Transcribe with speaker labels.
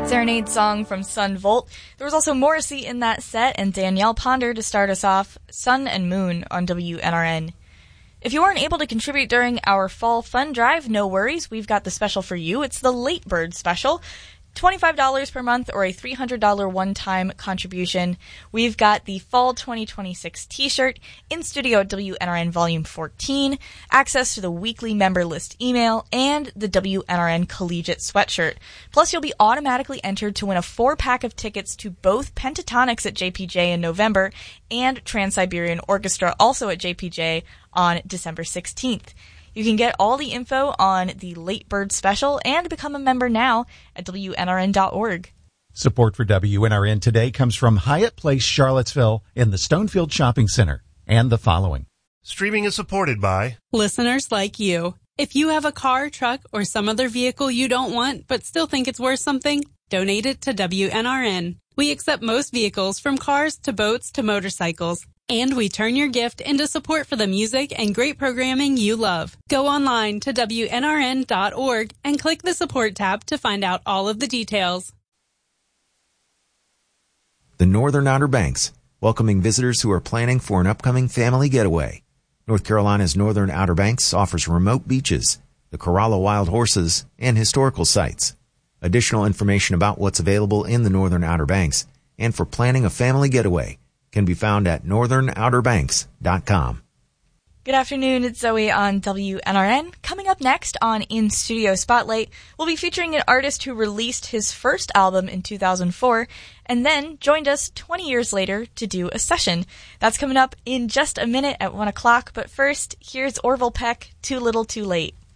Speaker 1: Serenade song from Sun Volt. There was also Morrissey in that set and Danielle Ponder to start us off, Sun and Moon on WNRN. If you weren't able to contribute during our fall fund drive, no worries. We've got the special for you. It's the Late Bird special. $25 per month or a $300 one-time contribution. We've got the Fall 2026 t-shirt, in studio at WNRN Volume 14, access to the weekly member list email, and the WNRN Collegiate sweatshirt. Plus, you'll be automatically entered to win a 4-pack of tickets to both Pentatonics at JPJ in November and Trans-Siberian Orchestra also at JPJ on December 16th. You can get all the info on the Late Bird special and become a member now at WNRN.org.
Speaker 2: Support for WNRN today comes from Hyatt Place, Charlottesville in the Stonefield Shopping Center and the following.
Speaker 3: Streaming is supported by
Speaker 4: listeners like you. If you have a car, truck, or some other vehicle you don't want but still think it's worth something, donate it to WNRN. We accept most vehicles from cars to boats to motorcycles. And we turn your gift into support for the music and great programming you love. Go online to WNRN.org and click the support tab to find out all of the details.
Speaker 5: The Northern Outer Banks, welcoming visitors who are planning for an upcoming family getaway. North Carolina's Northern Outer Banks offers remote beaches, the Corolla Wild Horses, and historical sites. Additional information about what's available in the Northern Outer Banks and for planning a family getaway can be found at northernouterbanks.com.
Speaker 1: Good afternoon, it's Zoe on WNRN. Coming up next on In Studio Spotlight, we'll be featuring an artist who released his first album in 2004 and then joined us 20 years later to do a session. That's coming up in just a minute at 1 o'clock, but first, here's Orville Peck, Too Little Too Late.